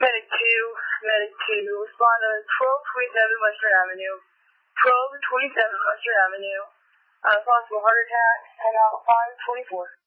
Medic 2, respond to 1227 Western Avenue. 1227 Western Avenue. Possible heart attack, head out 524.